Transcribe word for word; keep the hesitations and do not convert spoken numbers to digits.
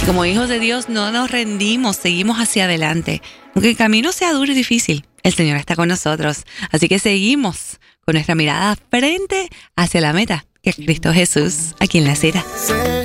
Como hijos de Dios no nos rendimos, seguimos hacia adelante. Aunque el camino sea duro y difícil, el Señor está con nosotros. Así que seguimos con nuestra mirada frente hacia la meta, que es Cristo Jesús aquí en La Cira.